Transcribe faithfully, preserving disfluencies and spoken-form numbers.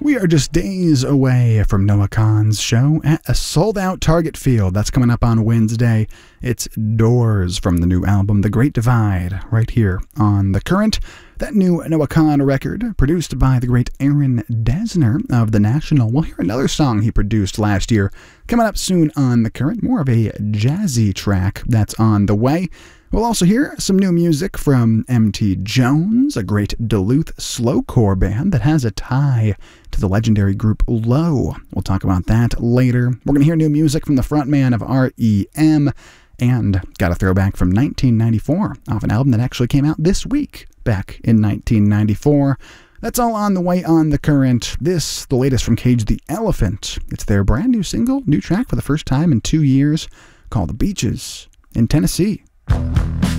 We are just days away from Noah Kahan's show at a sold-out Target Field. That's coming up on Wednesday. It's Doors from the new album, The Great Divide, right here on The Current. That new Noah Kahan record, produced by the great Aaron Dessner of The National. We'll hear another song he produced last year coming up soon on The Current. More of a jazzy track that's on the way. We'll also hear some new music from M T Jones, a great Duluth slowcore band that has a tie to the legendary group Low. We'll talk about that later. We're going to hear new music from the frontman of R E M, and got a throwback from nineteen ninety-four off an album that actually came out this week, back in nineteen ninety-four. That's all on the way on The Current. This, the latest from Cage the Elephant. It's their brand new single, new track for the first time in two years, called The Beaches in Tennessee.